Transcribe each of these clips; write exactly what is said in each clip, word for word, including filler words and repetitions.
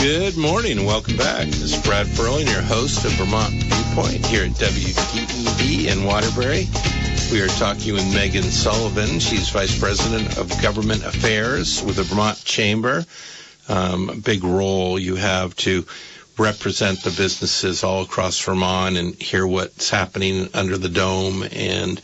Good morning and welcome back. This is Brad Furling, your host of Vermont Viewpoint here at W T E V in Waterbury. We are talking with Megan Sullivan. She's Vice President of Government Affairs with the Vermont Chamber. Um, a big role you have to represent the businesses all across Vermont and hear what's happening under the dome and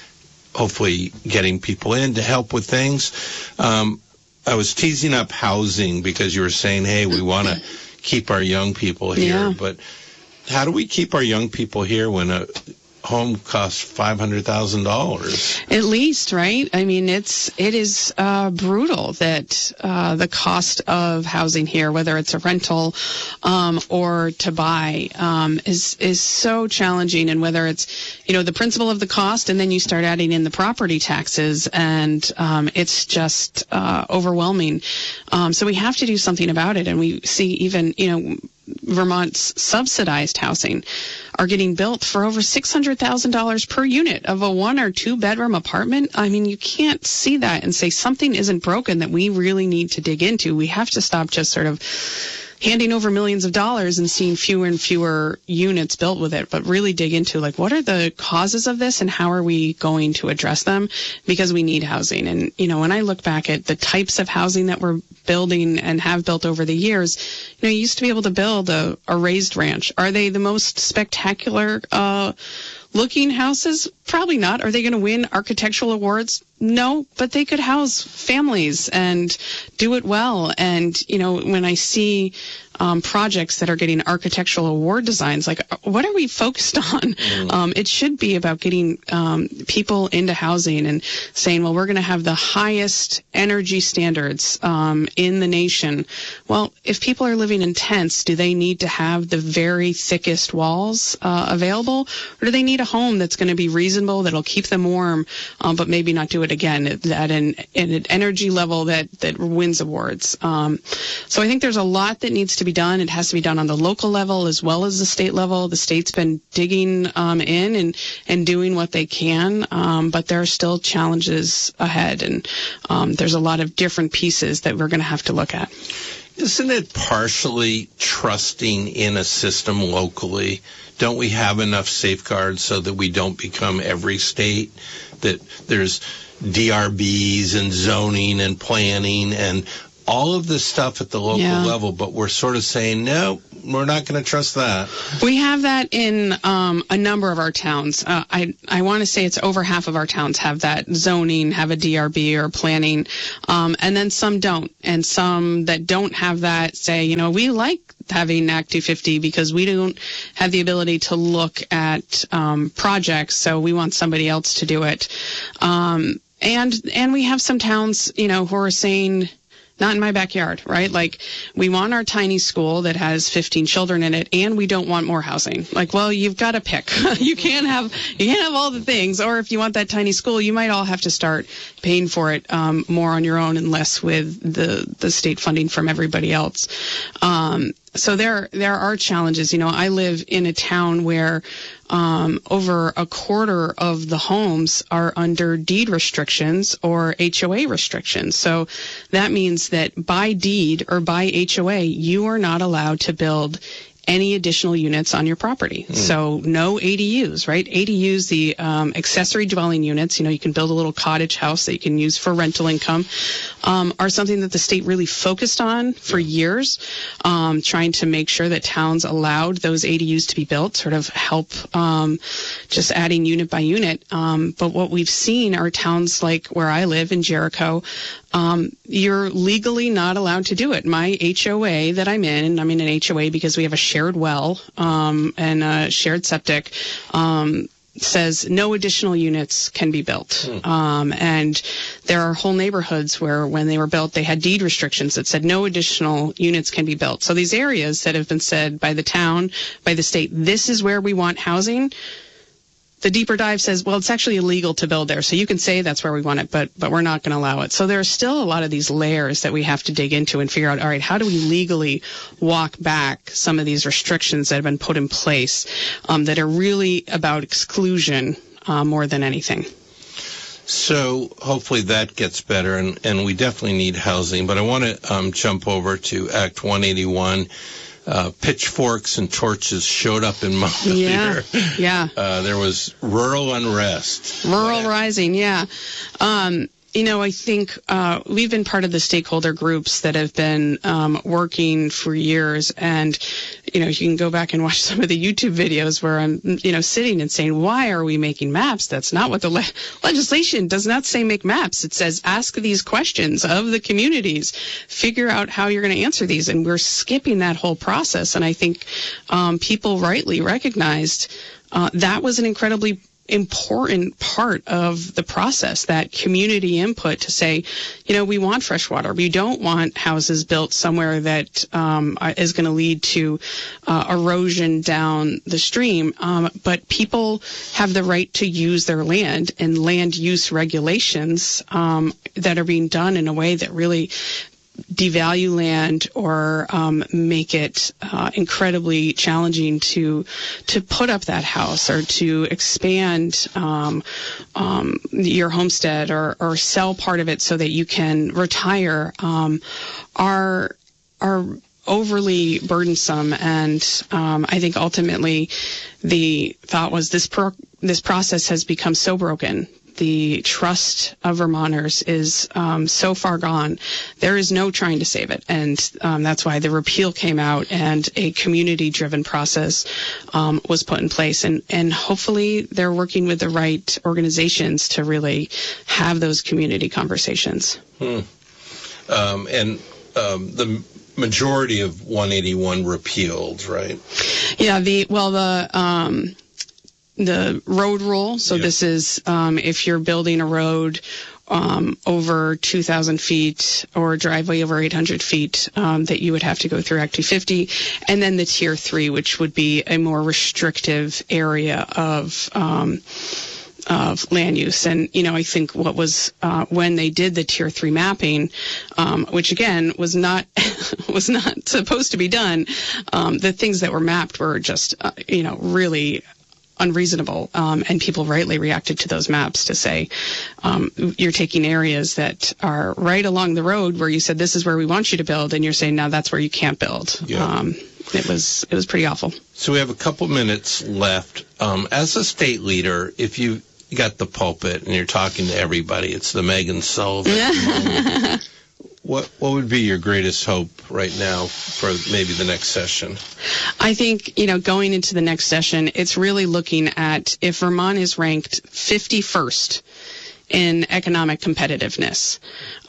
hopefully getting people in to help with things. Um, I was teasing up housing because you were saying, hey, we want to keep our young people here. Yeah. But how do we keep our young people here when a home costs five hundred thousand dollars? At least, right? I mean, it's it is uh, brutal that uh, the cost of housing here, whether it's a rental um, or to buy, um, is is so challenging. And whether it's, you know, the principle of the cost, and then you start adding in the property taxes, and um, it's just uh, overwhelming. Um, so we have to do something about it. And we see even, you know, Vermont's subsidized housing are getting built for over six hundred thousand dollars per unit of a one or two bedroom apartment. I mean, you can't see that and say something isn't broken that we really need to dig into. We have to stop just sort of handing over millions of dollars and seeing fewer and fewer units built with it, but really dig into, like, what are the causes of this and how are we going to address them? Because we need housing. And, you know, when I look back at the types of housing that we're building and have built over the years, you know, you used to be able to build a, a raised ranch. Are they the most spectacular uh looking houses? Probably not. Are they going to win architectural awards? No, but they could house families and do it well. And, you know, when I see um, projects that are getting architectural award designs, like, what are we focused on? Mm. Um, it should be about getting um, people into housing and saying, well, we're going to have the highest energy standards um, in the nation. Well, if people are living in tents, do they need to have the very thickest walls uh, available? Or do they need a home that's going to be reasonable, that'll keep them warm, um, but maybe not do it again at an, at an energy level that, that wins awards? Um, so I think there's a lot that needs to be done. It has to be done on the local level as well as the state level. The state's been digging um, in and, and doing what they can, um, but there are still challenges ahead, and um, there's a lot of different pieces that we're going to have to look at. Isn't it partially trusting in a system locally? Don't we have enough safeguards so that we don't become every state, that there's D R Bs and zoning and planning and all of this stuff at the local yeah. level, but we're sort of saying, no, we're not going to trust that. We have that in um, a number of our towns. Uh, I I want to say it's over half of our towns have that zoning, have a D R B or planning, um, and then some don't. And some that don't have that say, you know, we like having Act two fifty because we don't have the ability to look at um, projects, so we want somebody else to do it. Um, and and we have some towns, you know, who are saying, not in my backyard, right? Like, we want our tiny school that has fifteen children in it, and we don't want more housing. Like, well, you've got to pick. you can't have you can't have all the things. Or if you want that tiny school, you might all have to start paying for it um, more on your own and less with the the state funding from everybody else. Um, so there there are challenges. You know, I live in a town where Um, over a quarter of the homes are under deed restrictions or H O A restrictions. So that means that by deed or by H O A, you are not allowed to build any additional units on your property. Mm. So no A D Us, right? A D Us, the um, accessory dwelling units, you know, you can build a little cottage house that you can use for rental income, um, are something that the state really focused on for years, um, trying to make sure that towns allowed those A D Us to be built, sort of help um, just adding unit by unit. Um, but what we've seen are towns like where I live in Jericho, Um, you're legally not allowed to do it. My H O A that I'm in, and I'm in an H O A because we have a shared well um, and a shared septic, um, says no additional units can be built. Mm. Um, and there are whole neighborhoods where when they were built, they had deed restrictions that said no additional units can be built. So these areas that have been said by the town, by the state, this is where we want housing, the deeper dive says, well, it's actually illegal to build there. So you can say that's where we want it, but but we're not going to allow it. So there are still a lot of these layers that we have to dig into and figure out, all right, how do we legally walk back some of these restrictions that have been put in place um, that are really about exclusion uh, more than anything? So hopefully that gets better, and, and we definitely need housing. But I want to um, jump over to Act one eighty-one. Uh, pitchforks and torches showed up in Montpelier. Yeah, yeah. Uh, there was rural unrest. Rural rising, yeah. Um, you know, I think uh, we've been part of the stakeholder groups that have been um, working for years. And, you know, you can go back and watch some of the YouTube videos where I'm, you know, sitting and saying, why are we making maps? That's not what the le- legislation does not say make maps. It says ask these questions of the communities, figure out how you're going to answer these. And we're skipping that whole process. And I think um, people rightly recognized uh, that was an incredibly important part of the process, that community input to say, you know, we want fresh water. We don't want houses built somewhere that um, is going to lead to uh, erosion down the stream. Um, but people have the right to use their land, and land use regulations um, that are being done in a way that really devalue land or um, make it uh, incredibly challenging to to put up that house or to expand um, um, your homestead or, or sell part of it so that you can retire um, are are overly burdensome. And um, I think ultimately the thought was this pro- this process has become so broken. The trust of Vermonters is um, so far gone. There is no trying to save it. And um, that's why the repeal came out and a community-driven process um, was put in place. And, and hopefully they're working with the right organizations to really have those community conversations. Hmm. Um, and um, the majority of one eighty-one repealed, right? Yeah, the well, the... Um, the road rule. So yep. This is um, if you're building a road um, over two thousand feet or a driveway over eight hundred feet, um, that you would have to go through Act two fifty. And then the Tier three, which would be a more restrictive area of um, of land use. And, you know, I think what was uh, when they did the Tier three mapping, um, which again was not was not supposed to be done, um, the things that were mapped were just, uh, you know, really unreasonable, um, and people rightly reacted to those maps to say, um, you're taking areas that are right along the road where you said this is where we want you to build, and you're saying now that's where you can't build. Yeah. Um, it was it was pretty awful. So we have a couple minutes left. Um, as a state leader, if you got the pulpit and you're talking to everybody, it's the Megan Sullivan moment. What what would be your greatest hope right now for maybe the next session? I think, you know, going into the next session, it's really looking at if Vermont is ranked fifty-first in economic competitiveness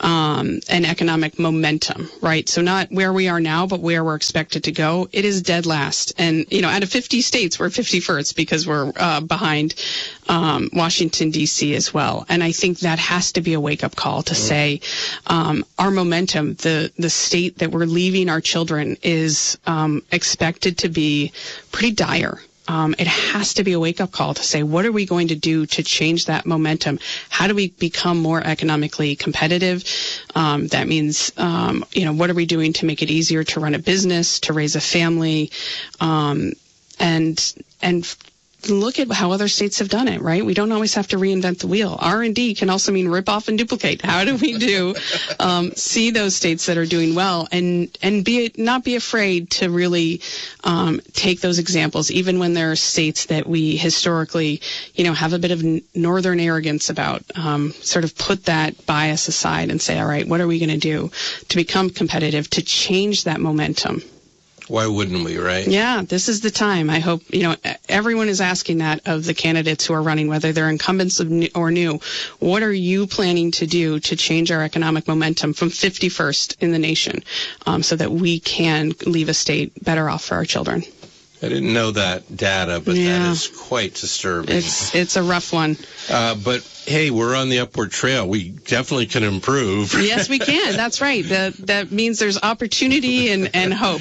um, and economic momentum, right? So not where we are now, but where we're expected to go. It is dead last. And, you know, out of fifty states, we're fifty-first because we're uh, behind um, Washington, D C as well. And I think that has to be a wake-up call to say um, our momentum, the, the state that we're leaving our children is um, expected to be pretty dire. Um, it has to be a wake-up call to say, what are we going to do to change that momentum? How do we become more economically competitive? Um, that means, um, you know, what are we doing to make it easier to run a business, to raise a family, um, and and look at how other states have done it, right? We don't always have to reinvent the wheel. R and D can also mean rip off and duplicate. How do we do um, see those states that are doing well and and be not be afraid to really um, take those examples, even when there are states that we historically, you know, have a bit of northern arrogance about. Um, sort of put that bias aside and say, all right, what are we going to do to become competitive, to change that momentum? Why wouldn't we, right? Yeah, this is the time. I hope, you know, everyone is asking that of the candidates who are running, whether they're incumbents or new. What are you planning to do to change our economic momentum from fifty-first in the nation um, so that we can leave a state better off for our children? I didn't know that data, but yeah. that is quite disturbing. It's it's a rough one. Uh, but, hey, we're on the upward trail. We definitely can improve. Yes, we can. That's right. That that means there's opportunity and, and hope.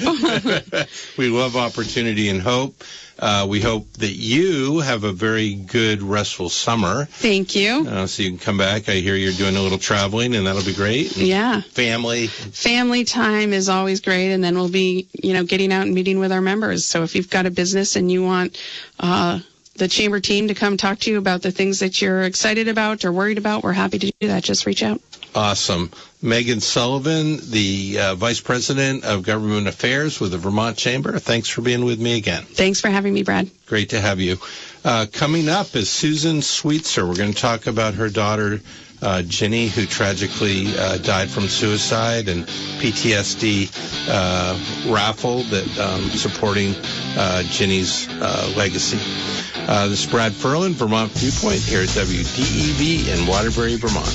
We love opportunity and hope. Uh, we hope that you have a very good, restful summer. Thank you. Uh, so you can come back. I hear you're doing a little traveling, and that'll be great. And yeah. Family. Family time is always great, and then we'll be, you know, getting out and meeting with our members. So if you've got a business and you want uh, the chamber team to come talk to you about the things that you're excited about or worried about, we're happy to do that. Just reach out. Awesome. Megan Sullivan, the uh, Vice President of Government Affairs with the Vermont Chamber. Thanks for being with me again. Thanks for having me, Brad. Great to have you. Uh, coming up is Susan Sweetser. We're going to talk about her daughter, uh, Ginny, who tragically uh, died from suicide, and P T S D uh, raffle that um, supporting uh, Ginny's uh, legacy. Uh, this is Brad Ferlin, Vermont Viewpoint, here at W D E V in Waterbury, Vermont.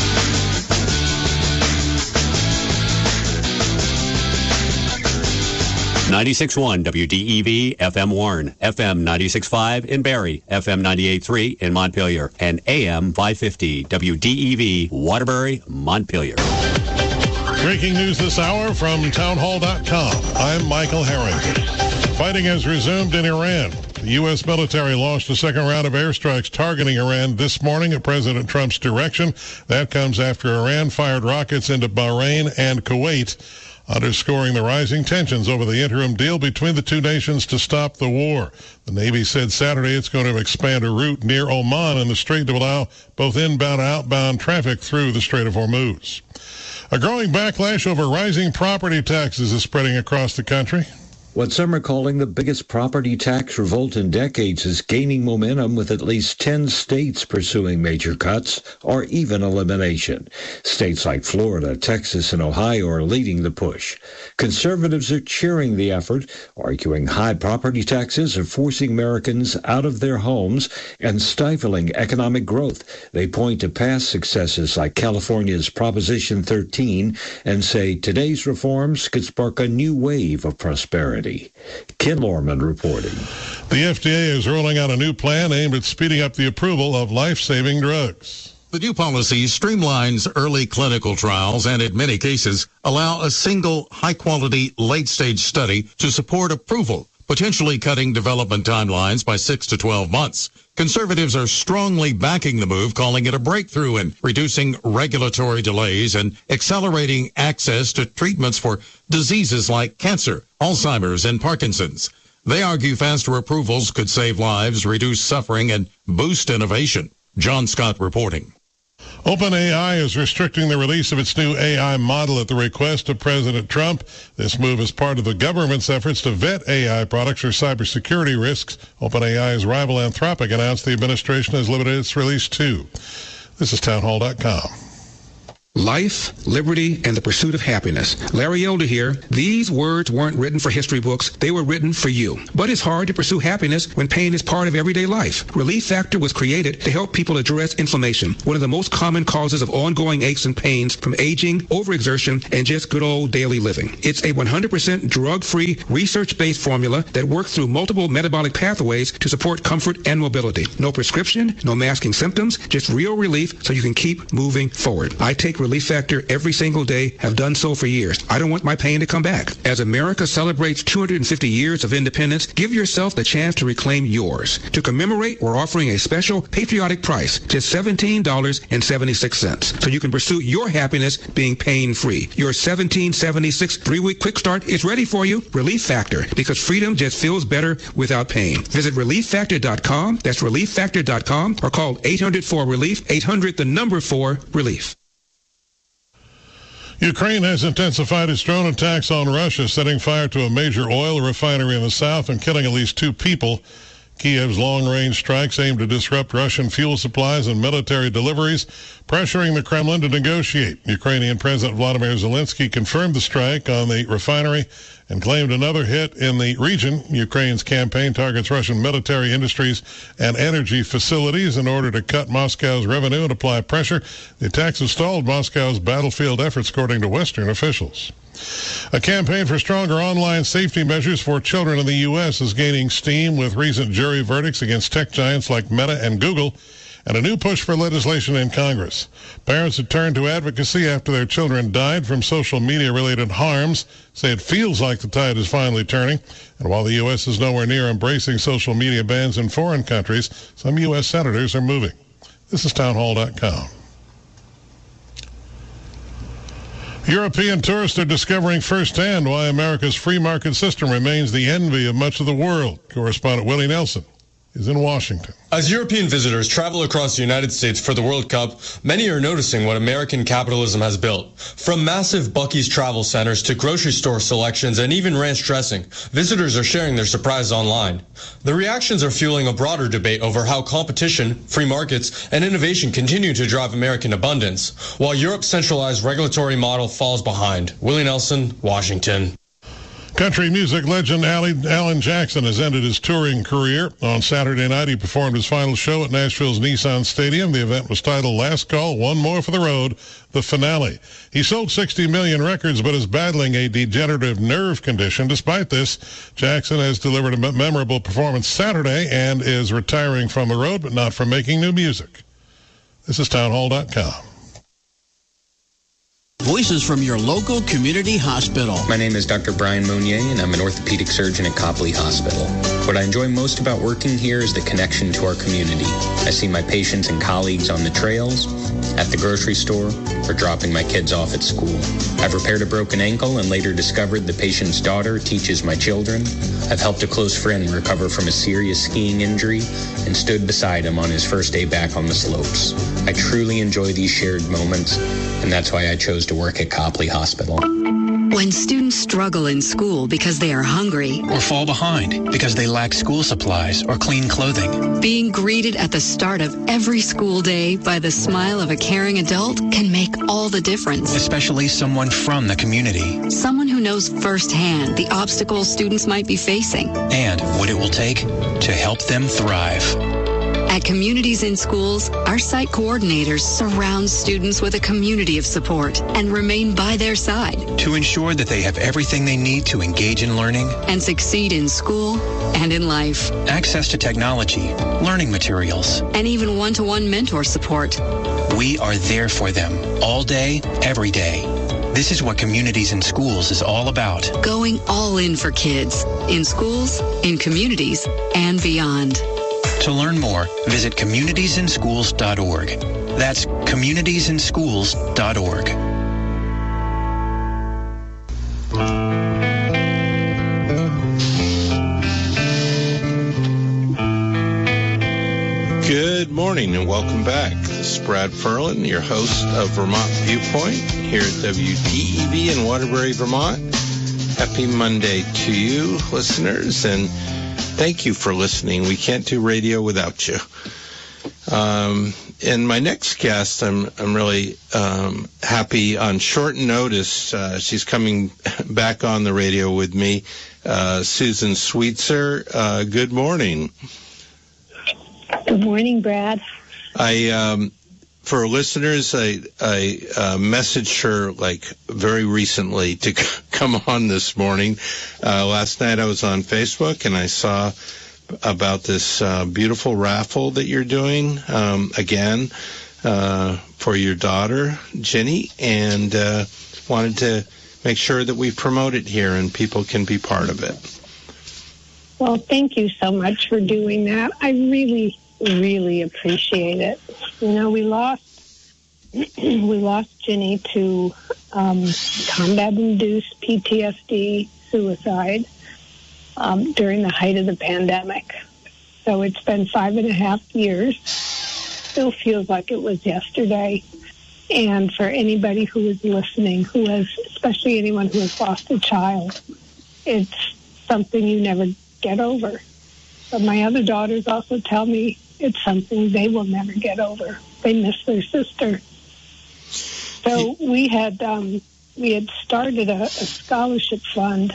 ninety-six point one W D E V, F M Warren, F M ninety-six point five in Barrie, F M ninety-eight point three in Montpelier, and A M five fifty W D E V, Waterbury, Montpelier. Breaking news this hour from townhall dot com. I'm Michael Harrington. Fighting has resumed in Iran. The U S military launched a second round of airstrikes targeting Iran this morning at President Trump's direction. That comes after Iran fired rockets into Bahrain and Kuwait, underscoring the rising tensions over the interim deal between the two nations to stop the war. The Navy said Saturday it's going to expand a route near Oman in the Strait to allow both inbound and outbound traffic through the Strait of Hormuz. A growing backlash over rising property taxes is spreading across the country. What some are calling the biggest property tax revolt in decades is gaining momentum, with at least ten states pursuing major cuts or even elimination. States like Florida, Texas, and Ohio are leading the push. Conservatives are cheering the effort, arguing high property taxes are forcing Americans out of their homes and stifling economic growth. They point to past successes like California's Proposition thirteen and say today's reforms could spark a new wave of prosperity. Ken Lorman reporting. The F D A is rolling out a new plan aimed at speeding up the approval of life-saving drugs. The new policy streamlines early clinical trials and, in many cases, allow a single high-quality late-stage study to support approval, potentially cutting development timelines by six to twelve months. Conservatives are strongly backing the move, calling it a breakthrough in reducing regulatory delays and accelerating access to treatments for diseases like cancer, Alzheimer's, and Parkinson's. They argue faster approvals could save lives, reduce suffering, and boost innovation. John Scott reporting. OpenAI is restricting the release of its new A I model at the request of President Trump. This move is part of the government's efforts to vet A I products for cybersecurity risks. OpenAI's rival Anthropic announced the administration has limited its release too. This is townhall dot com. Life, liberty, and the pursuit of happiness. Larry Elder here. These words weren't written for history books. They were written for you. But it's hard to pursue happiness when pain is part of everyday life. Relief Factor was created to help people address inflammation, one of the most common causes of ongoing aches and pains from aging, overexertion, and just good old daily living. It's a one hundred percent drug-free, research-based formula that works through multiple metabolic pathways to support comfort and mobility. No prescription, no masking symptoms, just real relief so you can keep moving forward. I take Relief Factor every single day, have done so for years. I don't want my pain to come back. As America celebrates two hundred fifty years of independence, give yourself the chance to reclaim yours. To commemorate, we're offering a special patriotic price, just seventeen dollars and seventy-six cents, so you can pursue your happiness being pain-free. Your seventeen seventy-six three-week quick start is ready for you. Relief Factor, because freedom just feels better without pain. Visit relief factor dot com. That's relief factor dot com, or call eight hundred four relief, eight hundred the number four relief. Ukraine has intensified its drone attacks on Russia, setting fire to a major oil refinery in the south and killing at least two people. Kiev's long-range strikes aim to disrupt Russian fuel supplies and military deliveries, pressuring the Kremlin to negotiate. Ukrainian President Vladimir Zelensky confirmed the strike on the refinery and claimed another hit in the region. Ukraine's campaign targets Russian military industries and energy facilities in order to cut Moscow's revenue and apply pressure. The attacks have stalled Moscow's battlefield efforts, according to Western officials. A campaign for stronger online safety measures for children in the U S is gaining steam with recent jury verdicts against tech giants like Meta and Google, and a new push for legislation in Congress. Parents have turned to advocacy after their children died from social media-related harms, say it feels like the tide is finally turning. And while the U S is nowhere near embracing social media bans in foreign countries, some U S senators are moving. This is townhall dot com. European tourists are discovering firsthand why America's free market system remains the envy of much of the world. Correspondent Willie Nelson is in Washington. As European visitors travel across the United States for the World Cup, many are noticing what American capitalism has built. From massive Buc-ee's travel centers to grocery store selections and even ranch dressing, visitors are sharing their surprise online. The reactions are fueling a broader debate over how competition, free markets, and innovation continue to drive American abundance, while Europe's centralized regulatory model falls behind. Willie Nelson, Washington. Country music legend Alan Jackson has ended his touring career. On Saturday night, he performed his final show at Nashville's Nissan Stadium. The event was titled Last Call, One More for the Road, the finale. He sold sixty million records, but is battling a degenerative nerve condition. Despite this, Jackson has delivered a memorable performance Saturday and is retiring from the road, but not from making new music. This is townhall dot com. Voices from your local community hospital. My name is Doctor Brian Monier, and I'm an orthopedic surgeon at Copley Hospital. What I enjoy most about working here is the connection to our community. I see my patients and colleagues on the trails, at the grocery store, or dropping my kids off at school. I've repaired a broken ankle and later discovered the patient's daughter teaches my children. I've helped a close friend recover from a serious skiing injury and stood beside him on his first day back on the slopes. I truly enjoy these shared moments, and that's why I chose to work at Copley Hospital. When students struggle in school because they are hungry or fall behind because they lack school supplies or clean clothing, being greeted at the start of every school day by the smile of a caring adult can make all the difference. Especially someone from the community. Someone who knows firsthand the obstacles students might be facing and what it will take to help them thrive. At Communities in Schools, our site coordinators surround students with a community of support and remain by their side to ensure that they have everything they need to engage in learning and succeed in school and in life. Access to technology, learning materials, and even one-to-one mentor support. We are there for them all day, every day. This is what Communities in Schools is all about. Going all in for kids, in schools, in communities, and beyond. To learn more, visit communities in schools dot org. That's communities in schools dot org. Good morning and welcome back. This is Brad Ferlin, your host of Vermont Viewpoint here at W D E V in Waterbury, Vermont. Happy Monday to you, listeners, and thank you for listening. We can't do radio without you. Um, and my next guest, I'm I'm really um, happy on short notice. Uh, she's coming back on the radio with me, uh, Susan Sweetser. Uh, good morning. Good morning, Brad. I um, for listeners, I I uh, messaged her like very recently to c- come on this morning. Uh, last night I was on Facebook and I saw about this uh, beautiful raffle that you're doing um, again uh, for your daughter, Jenny, and uh, wanted to make sure that we promote it here and people can be part of it. Well, thank you so much for doing that. I really, really appreciate it. You know, we lost we lost Jenny to um, combat-induced P T S D, suicide, um, during the height of the pandemic. So it's been five and a half years. Still feels like it was yesterday. And for anybody who is listening, who has, especially anyone who has lost a child, it's something you never get over. But my other daughters also tell me it's something they will never get over. They miss their sister. So we had um, we had started a, a scholarship fund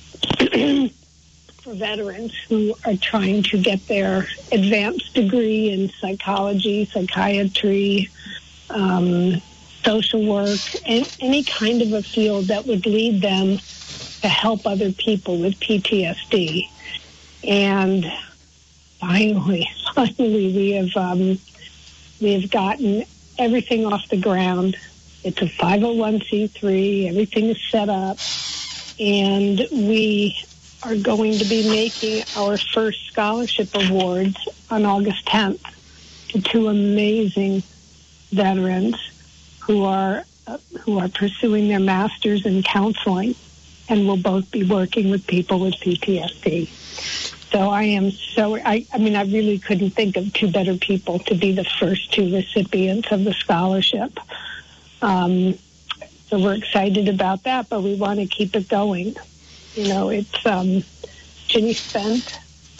for veterans who are trying to get their advanced degree in psychology, psychiatry, um, social work, and any kind of a field that would lead them to help other people with P T S D. And finally, finally, we have um, we have gotten everything off the ground. It's a five oh one c three. Everything is set up, and we are going to be making our first scholarship awards on August tenth to two amazing veterans who are uh, who are pursuing their masters in counseling, and will both be working with people with P T S D. So I am so, I, I mean, I really couldn't think of two better people to be the first two recipients of the scholarship. Um, so we're excited about that, but we want to keep it going. You know, it's, um, Ginny spent,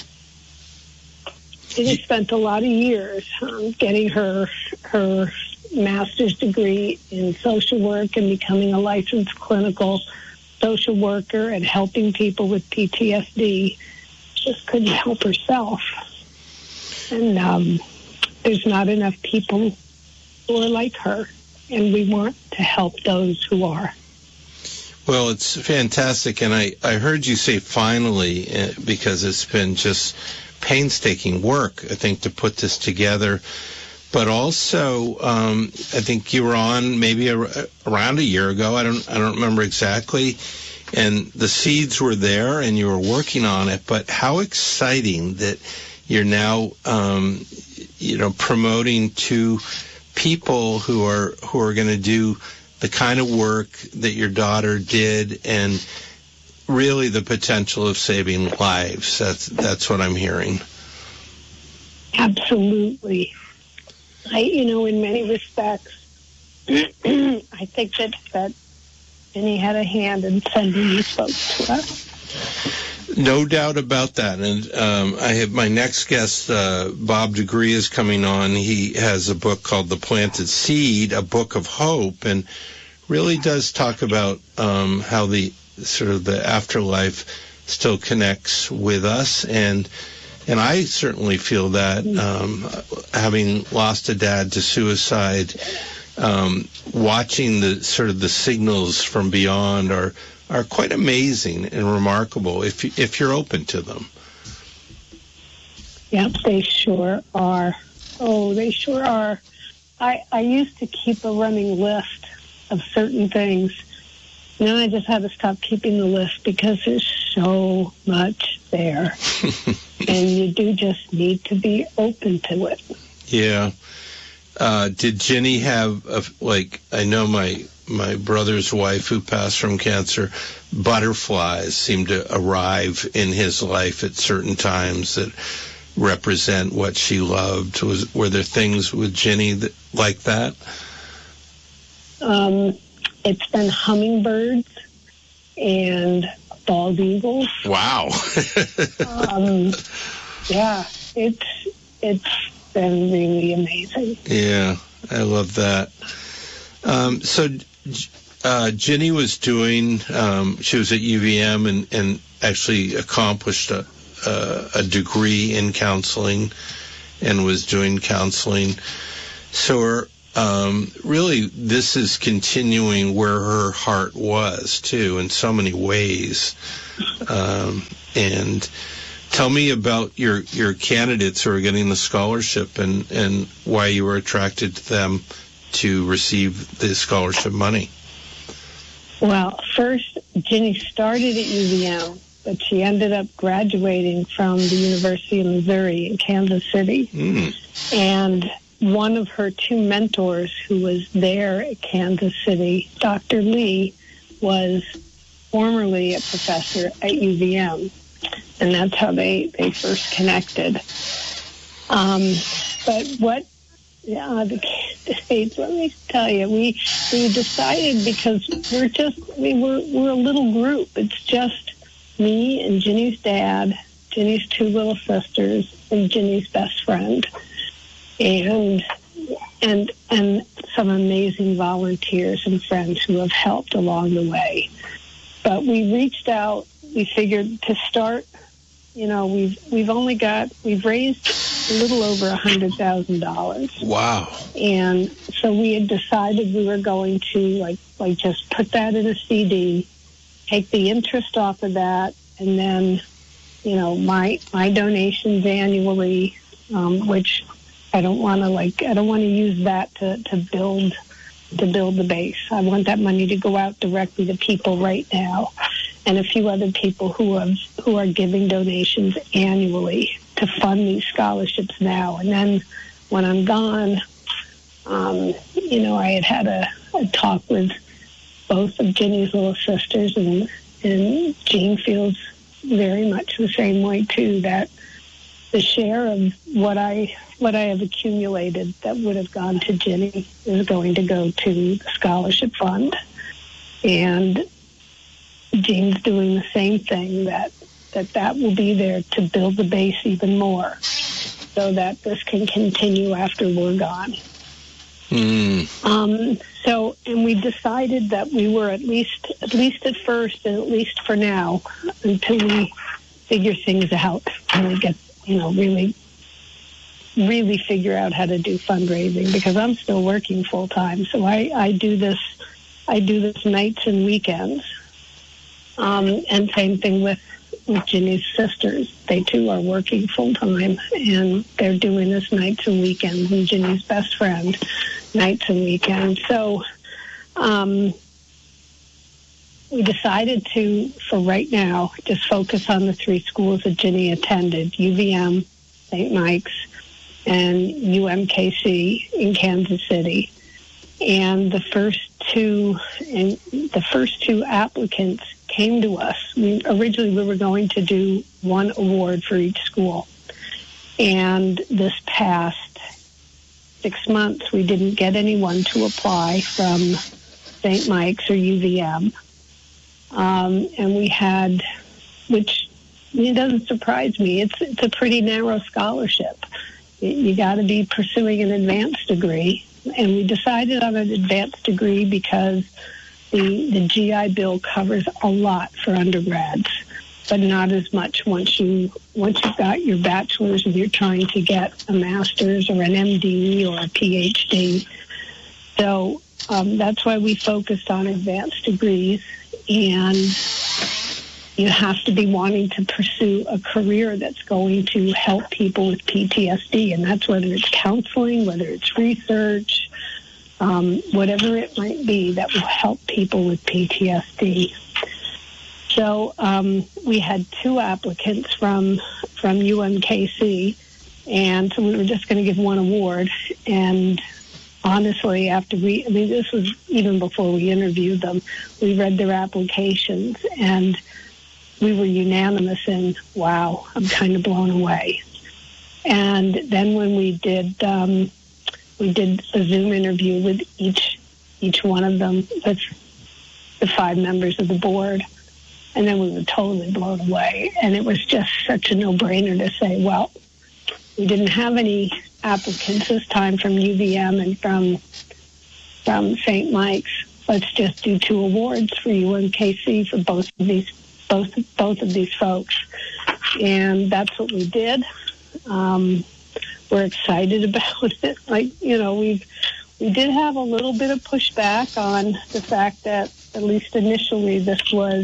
Ginny spent a lot of years um, getting her, her master's degree in social work and becoming a licensed clinical social worker and helping people with P T S D. Just couldn't help herself. And um, there's not enough people who are like her, and we want to help those who are. Well, it's fantastic, and I, I heard you say finally, uh, because it's been just painstaking work, I think, to put this together. But also, um, I think you were on maybe a, around a year ago. I don't I don't remember exactly. And the seeds were there, and you were working on it. But how exciting that you're now, um, you know, promoting to people who are who are going to do the kind of work that your daughter did, and really the potential of saving lives. That's that's what I'm hearing. Absolutely. I, you know, in many respects, I think that that. Ginny had a hand in sending these folks to us. No doubt about that. And um, I have my next guest, uh, Bob Degree, is coming on. He has a book called The Planted Seed, a book of hope, and really does talk about um, how the sort of the afterlife still connects with us. And and I certainly feel that, um, having lost a dad to suicide. Um, watching the sort of the signals from beyond are are quite amazing and remarkable if if you're open to them. Yep, they sure are. Oh, they sure are. I I used to keep a running list of certain things, and then I just had to stop keeping the list because there's so much there, and you do just need to be open to it. Yeah. Uh, did Ginny have, a, like, I know my my brother's wife who passed from cancer, butterflies seem to arrive in his life at certain times that represent what she loved. Was Were there things with Ginny that, like that? Um, it's been hummingbirds and bald eagles. Wow. um, yeah, it's it's... been really amazing. Yeah, I love that. Um, so uh, Ginny was doing, um, she was at U V M and, and actually accomplished a, a, a degree in counseling and was doing counseling. So her, um, really this is continuing where her heart was, too, in so many ways. Um, and tell me about your, your candidates who are getting the scholarship and, and why you were attracted to them to receive the scholarship money. Well, first, Ginny started at U V M, but she ended up graduating from the University of Missouri in Kansas City. Mm. And one of her two mentors who was there at Kansas City, Doctor Lee, was formerly a professor at U V M. And that's how they, they first connected. Um, but what, yeah, the candidates, let me tell you, we we decided because we're just, we were, we're a little group. It's just me and Ginny's dad, Ginny's two little sisters, and Ginny's best friend. And, and, and some amazing volunteers and friends who have helped along the way. But we reached out, we figured to start, you know, we've we've only got, we've raised a little over one hundred thousand dollars. Wow. And so we had decided we were going to, like, like just put that in a C D, take the interest off of that, and then, you know, my my donations annually, um, which I don't want to, like, I don't want to use that to, to build to build the base. I want that money to go out directly to people right now, and a few other people who have who are giving donations annually to fund these scholarships now. And then when I'm gone, um, you know, I had had a, a talk with both of Ginny's little sisters, and, and Jean feels very much the same way too, that the share of what I what I have accumulated that would have gone to Ginny is going to go to the scholarship fund. And Jean's doing the same thing, that that that will be there to build the base even more so that this can continue after we're gone. Mm. Um, so, and we decided that we were at least, at least at first, and at least for now, until we figure things out and we get, you know, really, really figure out how to do fundraising, because I'm still working full time. So I, I do this, I do this nights and weekends. Um, and same thing with, with Ginny's sisters. They too are working full time, and they're doing this nights and weekends, and Ginny's best friend, nights and weekends. So um, we decided to, for right now, just focus on the three schools that Ginny attended: U V M, Saint Mike's, and U M K C in Kansas City. And the first two, and the first two applicants came to us. We, originally, we were going to do one award for each school. And this past six months, we didn't get anyone to apply from Saint Mike's or U V M. Um, and we had, which it doesn't surprise me, it's, it's a pretty narrow scholarship. You, you got to be pursuing an advanced degree. And we decided on an advanced degree because the the G I Bill covers a lot for undergrads, but not as much once you once you've got your bachelor's and you're trying to get a master's or an M D or a P H D. So um, that's why we focused on advanced degrees, and you have to be wanting to pursue a career that's going to help people with P T S D, and that's whether it's counseling, whether it's research, um, whatever it might be that will help people with P T S D. So um, we had two applicants from from U M K C, and so we were just going to give one award. And honestly, after we, I mean, this was even before we interviewed them, we read their applications, and we were unanimous in, wow, I'm kind of blown away. And then when we did, um, we did a Zoom interview with each each one of them, with the five members of the board, and then we were totally blown away. And it was just such a no-brainer to say, well, we didn't have any applicants this time from U V M and from from Saint Mike's. Let's just do two awards for U M K C for both of these both both of these folks, and that's what we did. Um, we're excited about it. Like, you know, we we did have a little bit of pushback on the fact that, at least initially, this was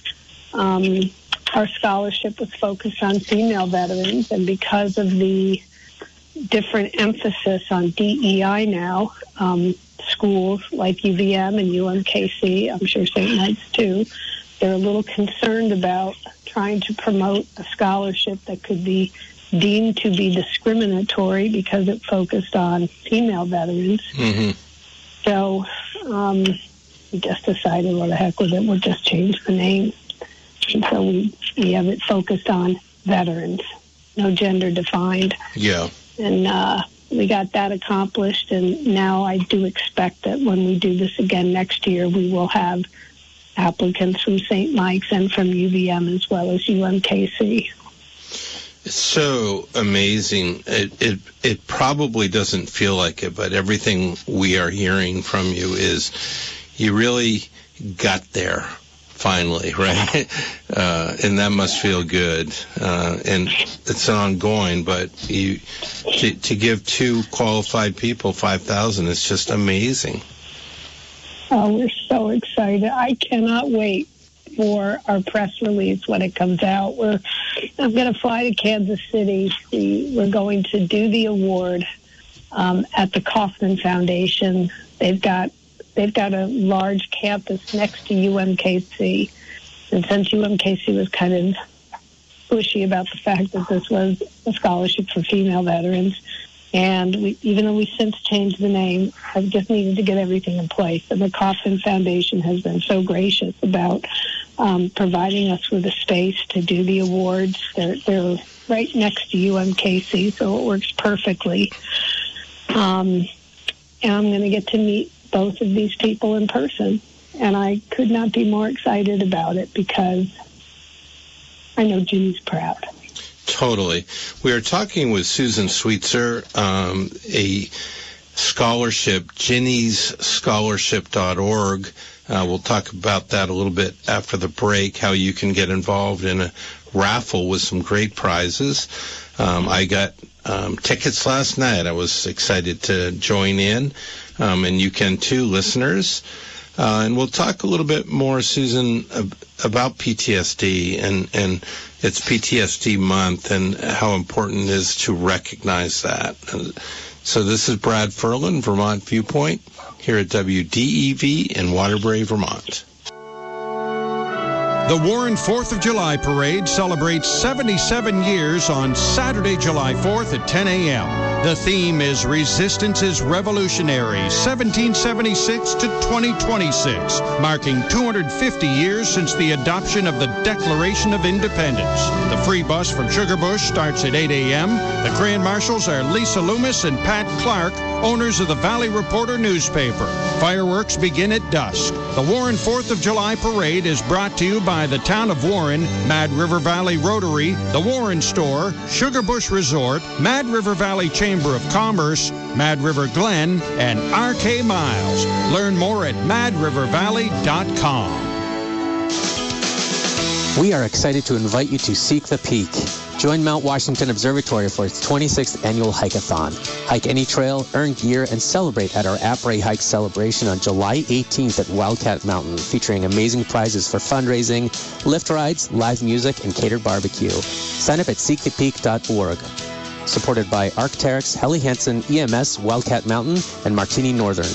um, our scholarship was focused on female veterans, and because of the different emphasis on D E I now, um, schools like U V M and U M K C, I'm sure Saint Mike's too, they're a little concerned about trying to promote a scholarship that could be deemed to be discriminatory because it focused on female veterans. Mm-hmm. So um, we just decided, what the heck with it, we'll just change the name. And so we, we have it focused on veterans, no gender defined. Yeah. And uh, we got that accomplished, and now I do expect that when we do this again next year, we will have applicants from Saint Mike's and from U V M as well as U M K C. It's so amazing. It, it it probably doesn't feel like it, but everything we are hearing from you is you really got there finally, right? Uh, and that must feel good. Uh, and it's ongoing, but you to, to give two qualified people five thousand is just amazing. Oh, we're so excited. I cannot wait for our press release when it comes out. We're I'm going to fly to Kansas City. We, we're going to do the award um, at the Kauffman Foundation. They've got they've got a large campus next to U M K C, and since U M K C was kind of pushy about the fact that this was a scholarship for female veterans, and we, even though we since changed the name, I've just needed to get everything in place. And the Kauffman Foundation has been so gracious about um, providing us with a space to do the awards. They're, they're right next to U M K C, so it works perfectly. Um, and I'm going to get to meet both of these people in person. And I could not be more excited about it because I know Ginny's proud. Totally. We are talking with Susan Sweetser, um, a scholarship, Ginny's Scholarship dot org. Uh, we'll talk about that a little bit after the break, how you can get involved in a raffle with some great prizes. Um, I got um, tickets last night. I was excited to join in, um, and you can too, listeners. Uh, and we'll talk a little bit more, Susan, ab- about P T S D and, and it's P T S D month and how important it is to recognize that. And so this is Brad Ferlin, Vermont Viewpoint, here at W D E V in Waterbury, Vermont. The Warren fourth of July Parade celebrates seventy-seven years on Saturday, July fourth at ten a.m. The theme is Resistance is Revolutionary, seventeen seventy-six to twenty twenty-six, marking two hundred fifty years since the adoption of the Declaration of Independence. The free bus from Sugarbush starts at eight a.m. The Grand Marshals are Lisa Loomis and Pat Clark, owners of the Valley Reporter newspaper. Fireworks begin at dusk. The Warren fourth of July Parade is brought to you by the Town of Warren, Mad River Valley Rotary, the Warren Store, Sugarbush Resort, Mad River Valley Chamber of Commerce, Mad River Glen, and R K Miles. Learn more at mad river valley dot com. We are excited to invite you to Seek the Peak. Join Mount Washington Observatory for its twenty-sixth annual hike-a-thon. Hike any trail, earn gear, and celebrate at our Après Hike celebration on July eighteenth at Wildcat Mountain, featuring amazing prizes for fundraising, lift rides, live music, and catered barbecue. Sign up at seek the peak dot org. Supported by Arc'teryx, Helly Hansen, E M S, Wildcat Mountain, and Martini Northern.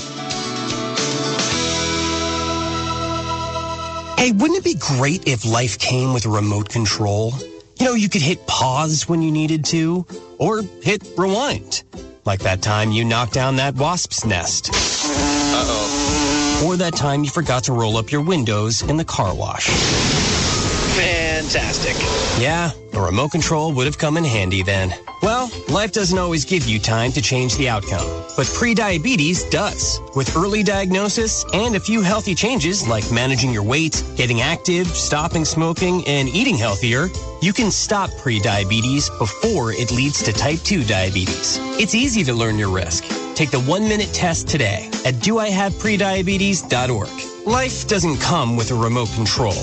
Hey, wouldn't it be great if life came with a remote control? You know, you could hit pause when you needed to, or hit rewind. Like that time you knocked down that wasp's nest. Uh-oh. Or that time you forgot to roll up your windows in the car wash. Fantastic. Yeah, a remote control would have come in handy then. Well, life doesn't always give you time to change the outcome, but prediabetes does. With early diagnosis and a few healthy changes like managing your weight, getting active, stopping smoking, and eating healthier, you can stop prediabetes before it leads to type two diabetes. It's easy to learn your risk. Take the one-minute test today at do I have prediabetes dot org. Life doesn't come with a remote control.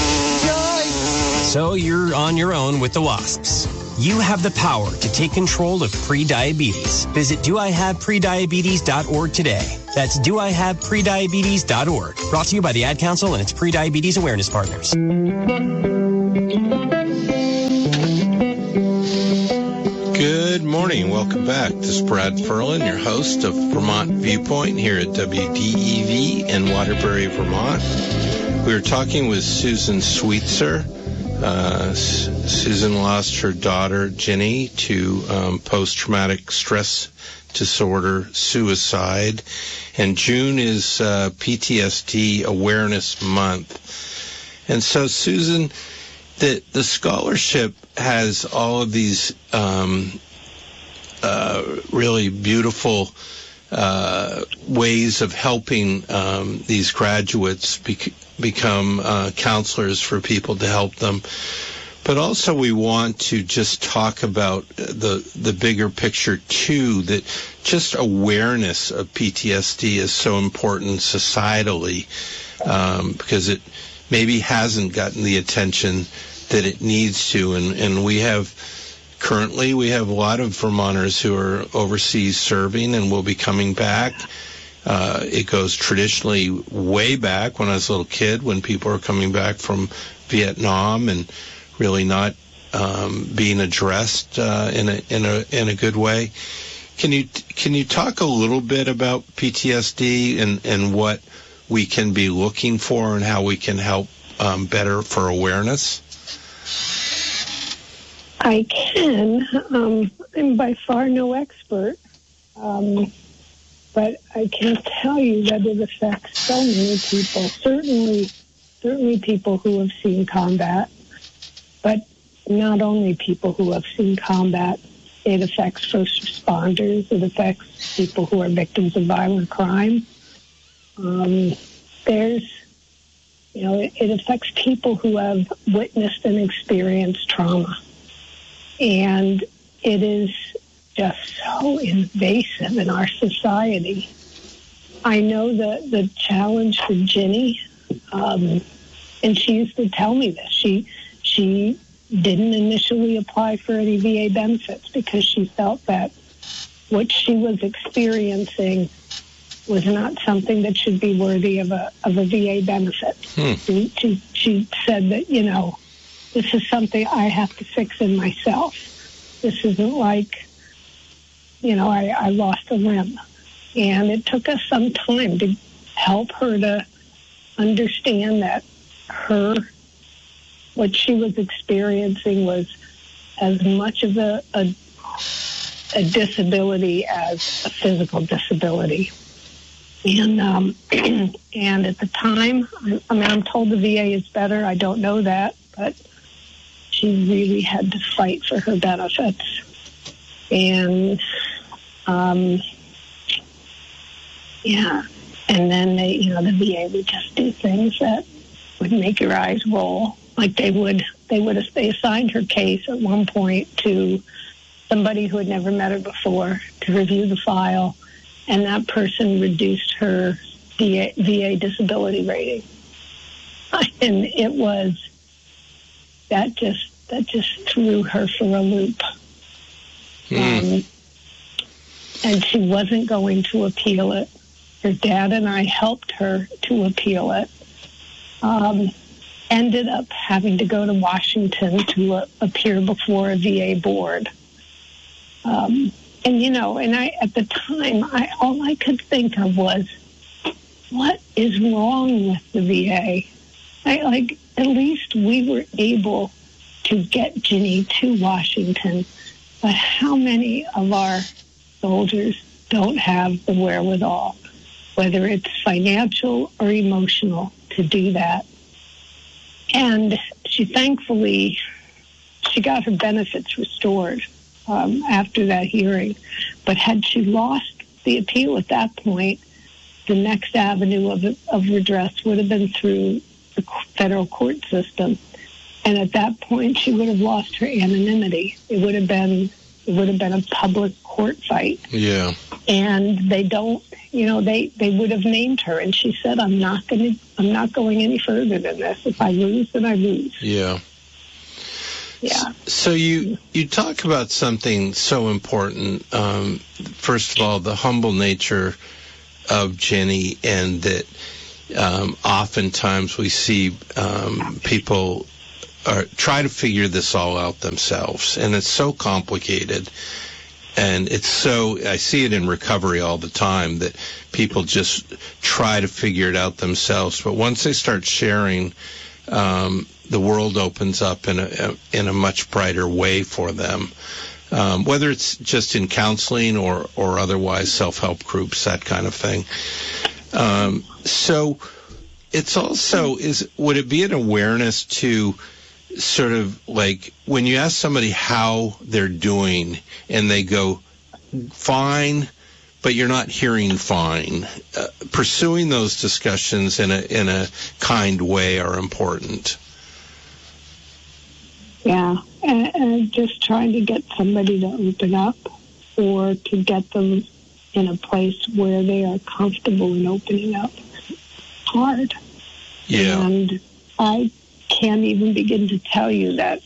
So you're on your own with the wasps. You have the power to take control of prediabetes. Visit do I have prediabetes dot org today. That's do I have prediabetes dot org. Brought to you by the Ad Council and its prediabetes awareness partners. Good morning. Welcome back. This is Brad Ferlin, your host of Vermont Viewpoint here at W D E V in Waterbury, Vermont. We were talking with Susan Sweetser. Uh, S- Susan lost her daughter, Ginny, to um, post-traumatic stress disorder, suicide. And June is uh, P T S D Awareness Month. And so, Susan, the, the scholarship has all of these um, uh, really beautiful uh, ways of helping um, these graduates bec- become uh, counselors for people to help them. But also we want to just talk about the the bigger picture, too, that just awareness of P T S D is so important societally um, because it maybe hasn't gotten the attention that it needs to. And, and we have, currently, we have a lot of Vermonters who are overseas serving and will be coming back. Uh, it goes traditionally way back when I was a little kid, when people are coming back from Vietnam and really not um, being addressed uh, in a in a in a good way. Can you can you talk a little bit about P T S D and, and what we can be looking for and how we can help um, better for awareness? I can. Um, I'm by far no expert. Um, But I can tell you that it affects so many people. Certainly certainly people who have seen combat, but not only people who have seen combat. It affects first responders. It affects people who are victims of violent crime. Um, there's, you know, it, it affects people who have witnessed and experienced trauma. And it is just so invasive in our society. I know the, the challenge for Ginny, um, and she used to tell me this. She she didn't initially apply for any V A benefits because she felt that what she was experiencing was not something that should be worthy of a of a V A benefit. Hmm. She, she, she said that, you know, this is something I have to fix in myself. This isn't like, you know, I, I lost a limb. And it took us some time to help her to understand that her, what she was experiencing was as much of a, a, a disability as a physical disability. And um, and at the time, I mean, I'm told the V A is better. I don't know that, but she really had to fight for her benefits. And um, yeah, and then they, you know, the V A would just do things that would make your eyes roll. Like they would, they would, they assigned her case at one point to somebody who had never met her before to review the file, and that person reduced her V A, V A disability rating. And it was, that just, that just threw her for a loop. Mm. Um, and she wasn't going to appeal it. Her dad and I helped her to appeal it. Um, ended up having to go to Washington to uh, appear before a V A board. Um, and, you know, and I, at the time, I, all I could think of was, what is wrong with the V A? I, like, at least we were able to get Ginny to Washington, but how many of our soldiers don't have the wherewithal, whether it's financial or emotional, to do that? And she thankfully, she got her benefits restored um, after that hearing. But had she lost the appeal at that point, the next avenue of, of redress would have been through the federal court system. And at that point, she would have lost her anonymity. It would have been, it would have been a public court fight. Yeah. And they don't, you know, they, they would have named her. And she said, I'm not going to, I'm not going any further than this. If I lose, then I lose. Yeah. Yeah. So you, you talk about something so important. Um, first of all, the humble nature of Ginny, and that um, oftentimes we see um, people are, try to figure this all out themselves, and it's so complicated. And it's so, I see it in recovery all the time, that people just try to figure it out themselves. But once they start sharing, um, the world opens up in a, in a much brighter way for them. Um, whether it's just in counseling or, or otherwise self-help groups, that kind of thing. Um, so it's also, is, would it be an awareness to sort of like when you ask somebody how they're doing and they go fine, but you're not hearing fine, uh, pursuing those discussions in a in a kind way are important. Yeah, and, and just trying to get somebody to open up, or to get them in a place where they are comfortable in opening up. Hard. Yeah. And I can't even begin to tell you that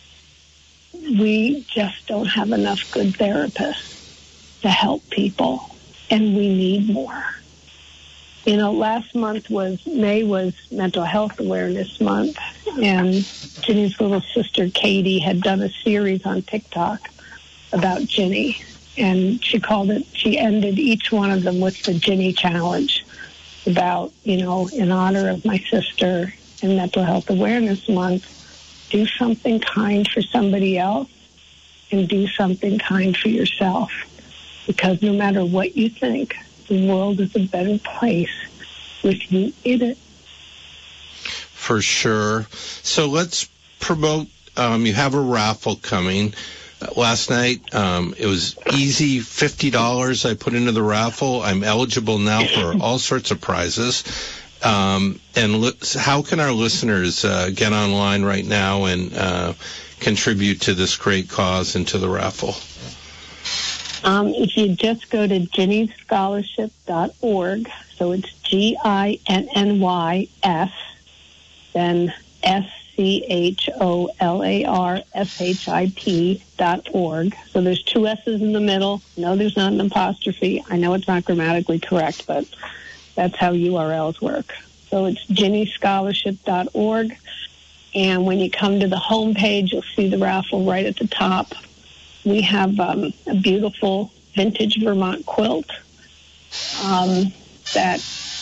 we just don't have enough good therapists to help people, and we need more. You know, last month was, May was Mental Health Awareness Month, and Ginny's little sister, Katie, had done a series on TikTok about Ginny, and she called it, she ended each one of them with the Ginny Challenge, about, you know, in honor of my sister and Mental Health Awareness Month, do something kind for somebody else and do something kind for yourself. Because no matter what you think, the world is a better place with you in it. for sure. So let's promote. Um, you have a raffle coming. Uh, last night, um, it was easy, fifty dollars I put into the raffle. I'm eligible now for all sorts of prizes. Um, and li- how can our listeners uh, get online right now and uh, contribute to this great cause and to the raffle? Um, if you just go to ginny scholarship dot org, so it's G I N N Y S, then S C H O L A R S H I P dot org. So there's two S's in the middle. No, there's not an apostrophe. I know it's not grammatically correct, but that's how U R Ls work. So it's ginny scholarship dot org. And when you come to the home page, you'll see the raffle right at the top. We have um, a beautiful vintage Vermont quilt um, that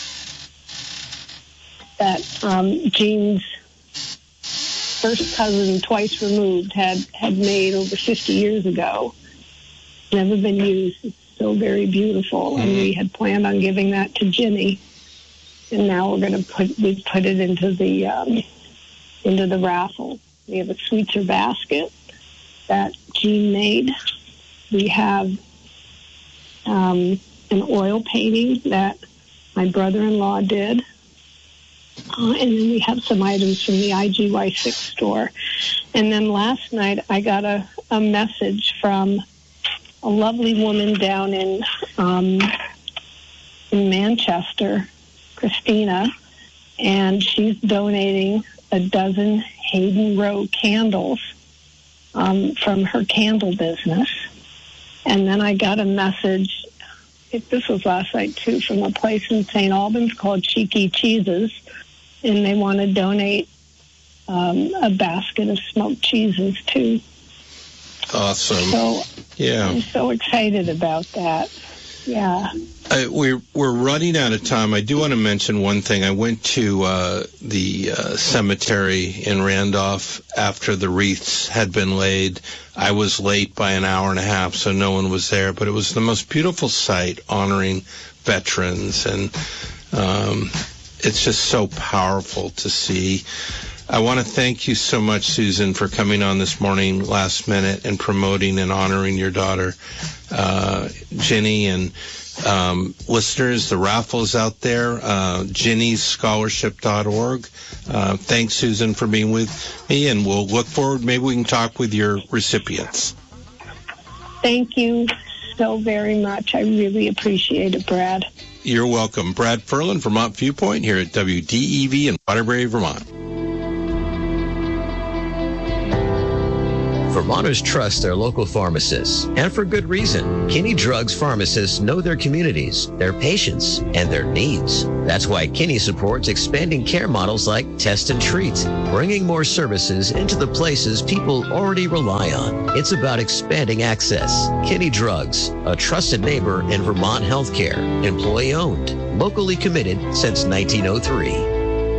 that um, Jean's first cousin, twice removed, had, had made over fifty years ago. Never been used. It's so very beautiful. Mm-hmm. And we had planned on giving that to Ginny. And now we're going to put, we've put it into the, um, into the raffle. We have a Sweetser basket that Jean made. We have um, an oil painting that my brother-in-law did. Uh, and then we have some items from the I G Y six store. And then last night I got a, a message from a lovely woman down in um, in Manchester, Christina, and she's donating a dozen Hayden Row candles um, from her candle business. And then I got a message, if this was last night too, from a place in Saint Albans called Cheeky Cheeses, and they want to donate um, a basket of smoked cheeses too. Awesome. So yeah, I'm so excited about that. Yeah. Uh, we're we're running out of time. I do want to mention one thing. I went to uh, the uh, cemetery in Randolph after the wreaths had been laid. I was late by an hour and a half, so no one was there. But it was the most beautiful sight, honoring veterans, and um, it's just so powerful to see. I want to thank you so much, Susan, for coming on this morning last minute and promoting and honoring your daughter, uh, Ginny, and um, listeners, the raffle is out there, uh, ginny scholarship dot org. Uh, thanks, Susan, for being with me, and we'll look forward. Maybe we can talk with your recipients. Thank you so very much. I really appreciate it, Brad. You're welcome. Brad Ferlin, Vermont Viewpoint, here at W D E V in Waterbury, Vermont. Vermonters trust their local pharmacists, and for good reason. Kinney Drugs pharmacists know their communities, their patients, and their needs. That's why Kinney supports expanding care models like Test and Treat, bringing more services into the places people already rely on. It's about expanding access. Kinney Drugs, a trusted neighbor in Vermont healthcare, employee-owned, locally committed since nineteen oh three.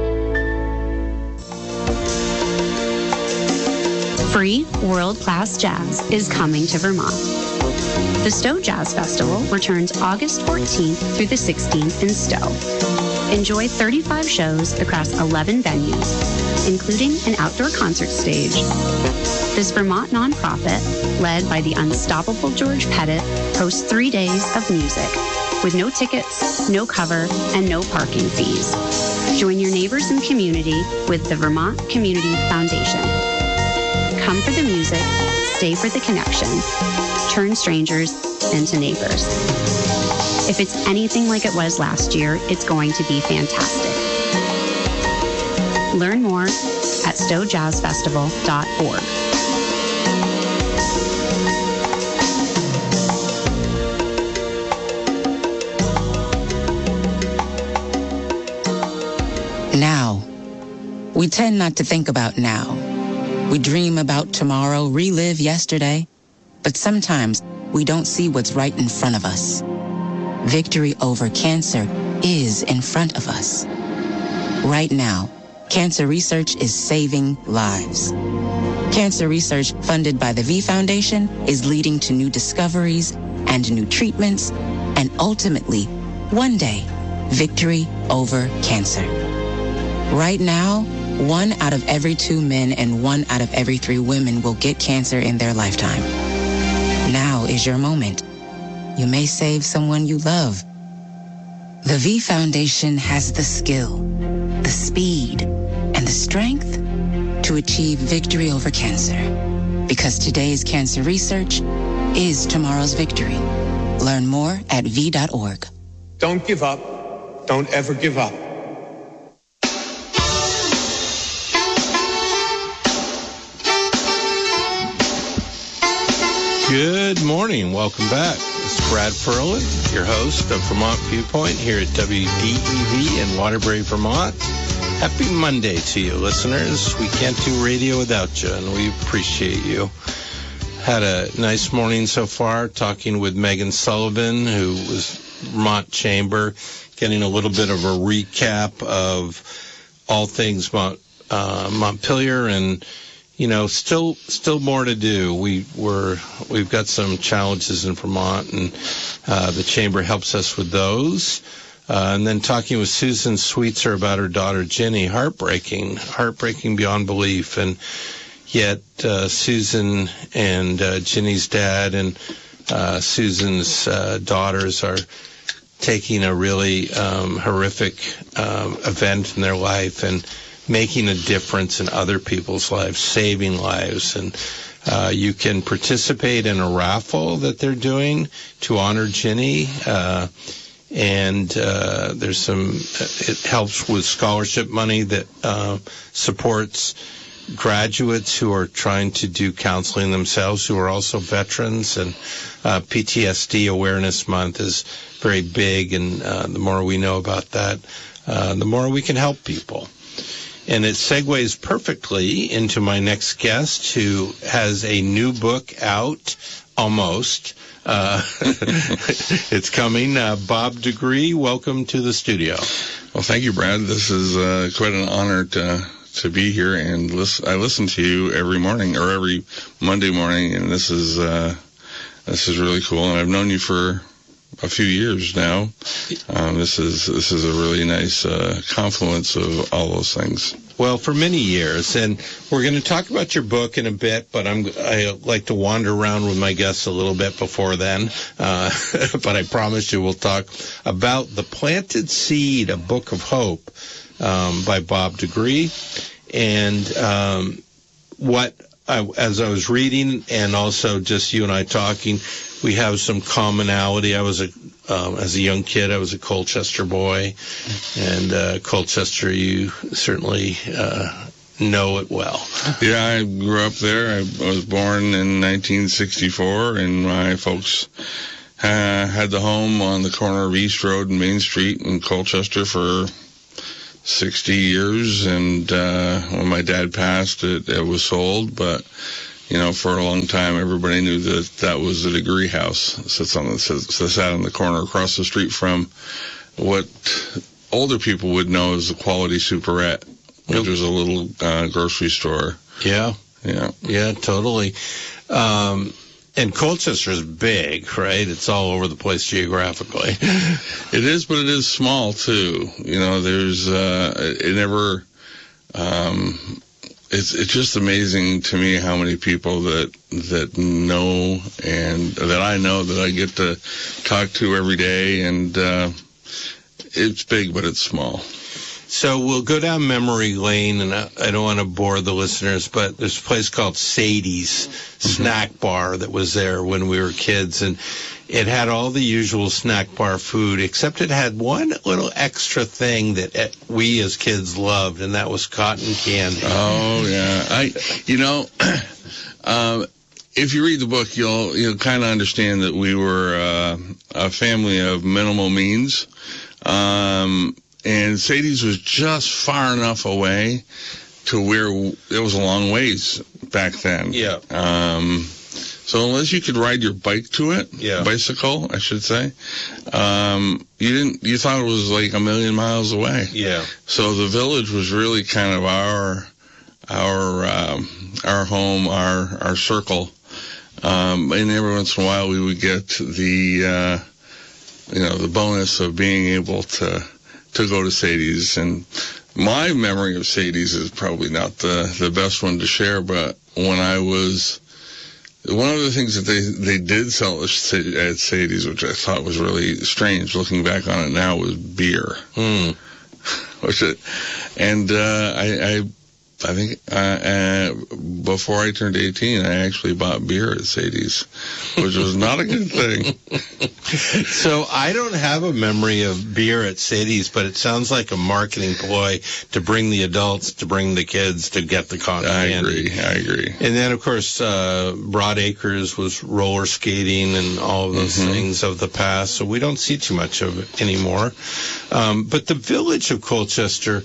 Free world-class jazz is coming to Vermont. The Stowe Jazz Festival returns August fourteenth through the sixteenth in Stowe. Enjoy thirty-five shows across eleven venues, including an outdoor concert stage. This Vermont nonprofit, led by the unstoppable George Pettit, hosts three days of music with no tickets, no cover, and no parking fees. Join your neighbors and community with the Vermont Community Foundation. Come for the music, stay for the connection, turn strangers into neighbors. If it's anything like it was last year, it's going to be fantastic. Learn more at stowe jazz festival dot org. Now. We tend not to think about now. We dream about tomorrow, relive yesterday, but sometimes we don't see what's right in front of us. Victory over cancer is in front of us. Right now, cancer research is saving lives. Cancer research funded by the V Foundation is leading to new discoveries and new treatments, and ultimately, one day, victory over cancer. Right now, One out of every two men and one out of every three women will get cancer in their lifetime. Now is your moment. You may save someone you love. The V Foundation has the skill, the speed, and the strength to achieve victory over cancer. Because today's cancer research is tomorrow's victory. Learn more at V dot org. Don't give up. Don't ever give up. Good morning. Welcome back. This is Brad Ferlin, your host of Vermont Viewpoint here at W D E V in Waterbury, Vermont. Happy Monday to you, listeners. We can't do radio without you, and we appreciate you. Had a nice morning so far talking with Megan Sullivan, who was Vermont Chamber, getting a little bit of a recap of all things Mont, uh, Montpelier, and you know, still, still more to do. We were, we've got some challenges in Vermont, and uh, the chamber helps us with those. Uh, and then talking with Susan Sweetser about her daughter Ginny, heartbreaking, heartbreaking beyond belief. And yet, uh, Susan and uh, Ginny's dad and uh, Susan's uh, daughters are taking a really um, horrific um, event in their life and making a difference in other people's lives, saving lives. And uh, you can participate in a raffle that they're doing to honor Ginny. Uh, and uh, there's some, it helps with scholarship money that uh, supports graduates who are trying to do counseling themselves, who are also veterans. And uh, P T S D Awareness Month is very big, and uh, the more we know about that, uh, the more we can help people. And it segues perfectly into my next guest, who has a new book out, almost. Uh, it's coming. Uh, Bob DeGree, welcome to the studio. Well, thank you, Brad. This is uh, quite an honor to to be here, and listen, I listen to you every morning or every Monday morning, and this is uh, this is really cool. And I've known you for a few years now. Um, this is this is a really nice uh, confluence of all those things. Well, for many years, and we're going to talk about your book in a bit, but I'm I like to wander around with my guests a little bit before then. Uh, but I promise you, we'll talk about The Planted Seed, a Book of Hope, um, by Bob DeGree, and um, what I, as I was reading, and also just you and I talking, we have some commonality. I was a Um, as a young kid, I was a Colchester boy, and uh, Colchester, you certainly uh, know it well. Yeah, I grew up there. I was born in nineteen sixty-four, and my folks uh, had the home on the corner of East Road and Main Street in Colchester for sixty years, and uh, when my dad passed, it, it was sold, but you know, for a long time, everybody knew that that was the DeGree house. It sits on the, sat on the corner across the street from what older people would know as the Quality Superette, which was a little uh, grocery store. Yeah. Yeah. Yeah, totally. Um, and Colchester is big, right? It's all over the place geographically. It is, but it is small, too. You know, there's, uh, it never, um, It's it's just amazing to me how many people that that know and that I know that I get to talk to every day, and uh, it's big, but it's small. So we'll go down memory lane, and I, I don't want to bore the listeners, but there's a place called Sadie's Snack Bar that was there when we were kids, and it had all the usual snack bar food, except it had one little extra thing that we as kids loved, and that was cotton candy. Oh yeah, I, you know, um, if you read the book, you'll you'll kind of understand that we were uh, a family of minimal means, um, and Sadie's was just far enough away to where it was a long ways back then. Yeah. Um, So unless you could ride your bike to it, yeah. bicycle, I should say, um, you didn't. You thought it was like a million miles away. Yeah. So the village was really kind of our our um, our home, our our circle. Um, and every once in a while, we would get the uh, you know the bonus of being able to to go to Sadie's, and my memory of Sadie's is probably not the, the best one to share, but when I was, one of the things that they, they did sell at Sadie's, which I thought was really strange, looking back on it now, was beer. Mm. Which it, and uh, I, I I think uh, uh, before I turned eighteen, I actually bought beer at Sadie's, which was not a good thing. So I don't have a memory of beer at Sadie's, but it sounds like a marketing ploy to bring the adults, to bring the kids, to get the cotton I candy. agree, I agree. And then, of course, uh, Broad Acres was roller skating and all of those Mm-hmm. things of the past, so we don't see too much of it anymore. Um, but the village of Colchester,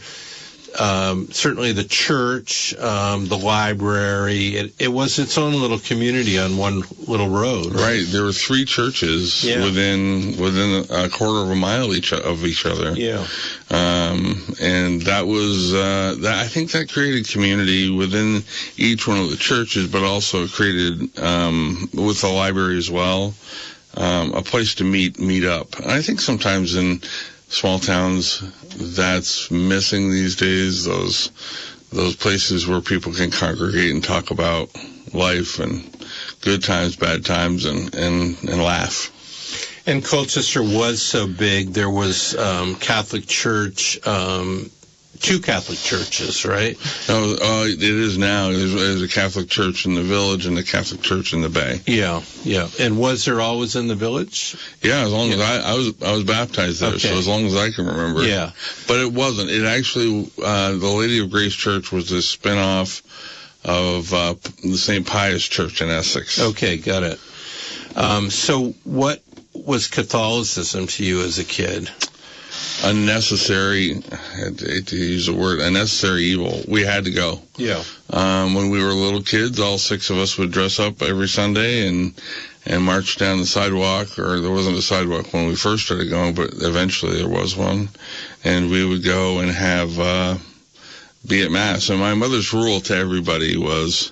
Um, certainly the church, um, the library, it, it was its own little community on one little road. Right. There were three churches Yeah. within within a quarter of a mile each of each other. Yeah. Um, and that was, uh, that, I think that created community within each one of the churches, but also created, um, with the library as well, um, a place to meet, meet up. And I think sometimes in small towns, that's missing these days, those those places where people can congregate and talk about life and good times, bad times, and, and, and laugh. And Colchester was so big, there was um, Catholic Church, um, two Catholic churches, right? No, uh, it is now. There's, there's a Catholic church in the village and a Catholic church in the Bay. Yeah, yeah. And was there always in the village? Yeah, as long as I, I was I was baptized there, Okay. so as long as I can remember. Yeah. But it wasn't. It actually, uh, the Lady of Grace Church was a spin-off of uh, the Saint Pius Church in Essex. Okay, got it. Um, so what was Catholicism to you as a kid? Unnecessary, I hate to use the word, unnecessary evil. We had to go. Yeah. Um, when we were little kids, all six of us would dress up every Sunday and and march down the sidewalk, or there wasn't a sidewalk when we first started going, but eventually there was one. And we would go and have, uh, be at Mass. And my mother's rule to everybody was,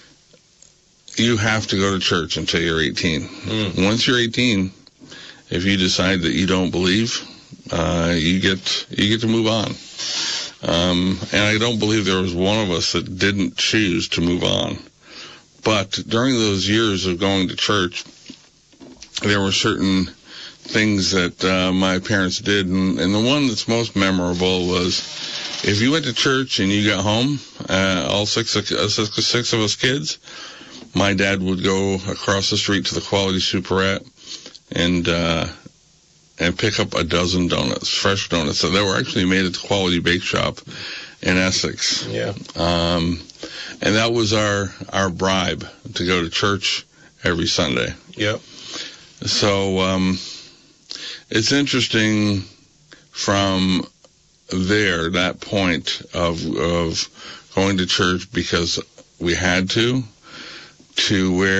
you have to go to church until you're eighteen. Mm. Once you're eighteen, if you decide that you don't believe, uh, you get you get to move on. Um, and I don't believe there was one of us that didn't choose to move on. But during those years of going to church, there were certain things that uh, my parents did, and, and the one that's most memorable was if you went to church and you got home, uh, all six, uh, six, six of us kids, my dad would go across the street to the Quality Superette and uh, and pick up a dozen donuts, fresh donuts. So they were actually made at the Quality Bake Shop in Essex. Yeah. Um, and that was our, our bribe to go to church every Sunday. Yep. So um, it's interesting from there, that point of of going to church because we had to, to where